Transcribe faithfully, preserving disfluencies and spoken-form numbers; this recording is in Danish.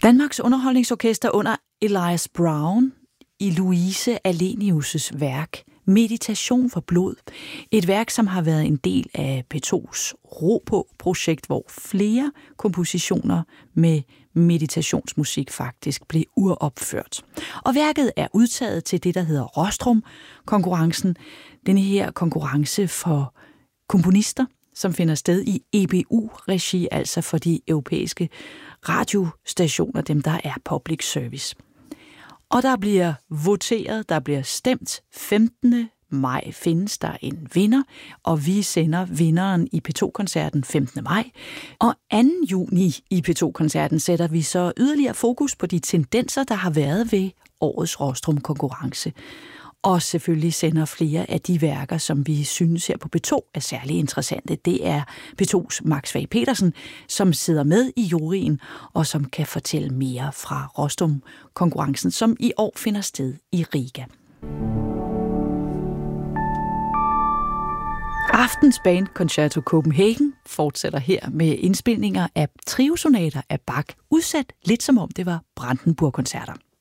Danmarks Underholdningsorkester under Elias Brown i Louise Alenius' værk Meditation for blod. Et værk, som har været en del af P to's Ro på-projekt, hvor flere kompositioner med meditationsmusik faktisk blev uropført. Og værket er udtaget til det, der hedder Rostrum-konkurrencen. Denne her konkurrence for komponister, som finder sted i E B U-regi, altså for de europæiske radiostationer, dem der er public service. Og der bliver voteret, der bliver stemt. femtende maj findes der en vinder, og vi sender vinderen i P to-koncerten femtende maj. Og anden juni i P to-koncerten sætter vi så yderligere fokus på de tendenser, der har været ved årets Rostrum-konkurrence. Og selvfølgelig sender flere af de værker, som vi synes her på P to er særlig interessante. Det er P to's Max Fage Petersen, som sidder med i juryen, og som kan fortælle mere fra Rostrum-konkurrencen, som i år finder sted i Riga. Aftens band Concerto Copenhagen fortsætter her med indspilninger af triosonater af Bach, udsat lidt som om det var Brandenburg-koncerter.